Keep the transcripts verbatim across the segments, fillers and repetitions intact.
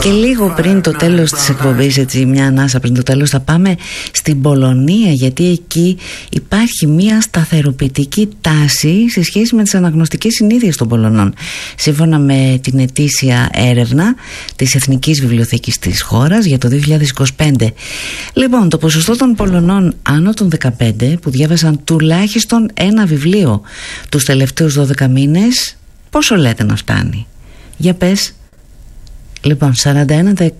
Και λίγο πριν το τέλος της εκπομπής, έτσι μια ανάσα πριν το τέλος, θα πάμε στην Πολωνία, γιατί εκεί υπάρχει μια σταθεροποιητική τάση σε σχέση με τις αναγνωστικές συνήθειες των Πολωνών, σύμφωνα με την ετήσια έρευνα της Εθνικής Βιβλιοθήκης της χώρας για το δύο χιλιάδες είκοσι πέντε. Λοιπόν, το ποσοστό των Πολωνών άνω των δεκαπέντε που διάβασαν τουλάχιστον ένα βιβλίο τους τελευταίους δώδεκα μήνες, πόσο λέτε να φτάνει? Για πες. Λοιπόν, σαράντα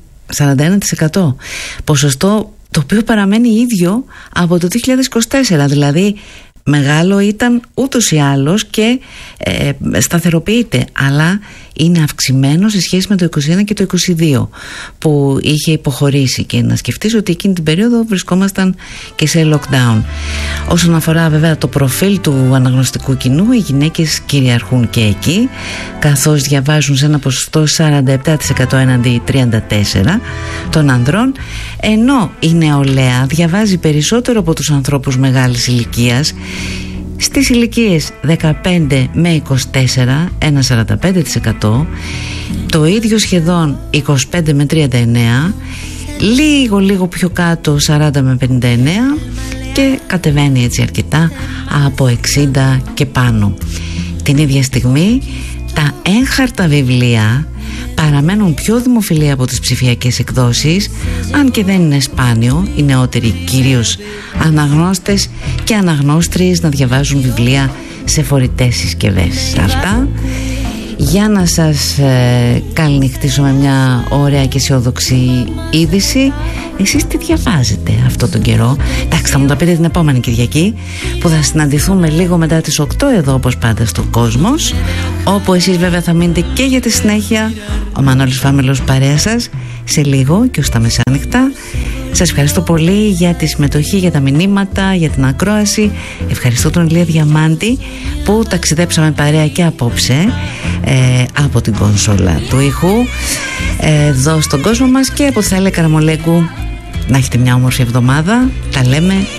ένα τοις εκατό, ποσοστό το οποίο παραμένει ίδιο από το δύο χιλιάδες είκοσι τέσσερα, δηλαδή μεγάλο ήταν ούτως ή άλλως και ε, σταθεροποιείται, αλλά είναι αυξημένο σε σχέση με το είκοσι ένα και το είκοσι δύο που είχε υποχωρήσει, και να σκεφτείς ότι εκείνη την περίοδο βρισκόμασταν και σε lockdown. Όσον αφορά βέβαια το προφίλ του αναγνωστικού κοινού, οι γυναίκες κυριαρχούν και εκεί, καθώς διαβάζουν σε ένα ποσοστό σαράντα επτά τοις εκατό έναντι τριάντα τέσσερα τοις εκατό των ανδρών, ενώ η νεολαία διαβάζει περισσότερο από τους ανθρώπους μεγάλης ηλικίας. Στις ηλικίες δεκαπέντε με είκοσι τέσσερα ένα σαράντα πέντε τοις εκατό, το ίδιο σχεδόν είκοσι πέντε με τριάντα εννέα, λίγο λίγο πιο κάτω σαράντα με πενήντα εννέα, και κατεβαίνει έτσι αρκετά από εξήντα και πάνω. Την ίδια στιγμή τα έγχαρτα βιβλία παραμένουν πιο δημοφιλή από τις ψηφιακές εκδόσεις, αν και δεν είναι σπάνιο οι νεότεροι, κυρίως αναγνώστες και αναγνώστριες, να διαβάζουν βιβλία σε φορητές συσκευές. Αυτά για να σας ε, καληνυχτήσω με μια ωραία και αισιόδοξη είδηση. Εσείς τι διαβάζετε αυτό τον καιρό? Εντάξει, θα μου τα πείτε την επόμενη Κυριακή, που θα συναντηθούμε λίγο μετά τις οκτώ εδώ, όπως πάντα, στο Κόσμος, όπου εσείς βέβαια θα μείνετε και για τη συνέχεια. Ο Μανώλης Φάμελος παρέα σας σε λίγο και ως τα μεσάνυχτα. Σας ευχαριστώ πολύ για τη συμμετοχή, για τα μηνύματα, για την ακρόαση. Ευχαριστώ τον Ηλία Διαμάντη που ταξιδέψαμε παρέα και απόψε ε, από την κονσόλα του ήχου ε, εδώ στον κόσμο μας, και από τη Θαλία Καραμολέγκου. Να έχετε μια όμορφη εβδομάδα. Τα λέμε